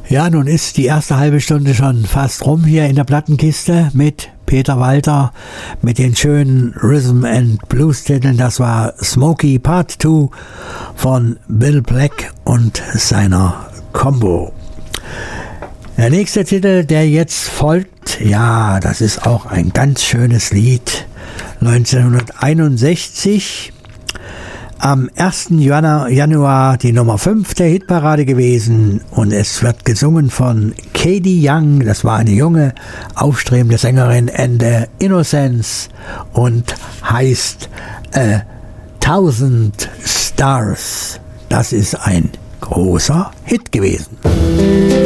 Ja, nun ist die erste halbe Stunde schon fast rum hier in der Plattenkiste mit Peter Walter, mit den schönen Rhythm and Blues Titeln. Das war Smokey Part 2 von Bill Black und seiner Combo. Der nächste Titel, der jetzt folgt, ja, das ist auch ein ganz schönes Lied. 1961 am 1. Januar die Nummer 5 der Hitparade gewesen und es wird gesungen von Katie Young, das war eine junge, aufstrebende Sängerin, and the Innocence und heißt 1000 Stars. Das ist ein großer Hit gewesen.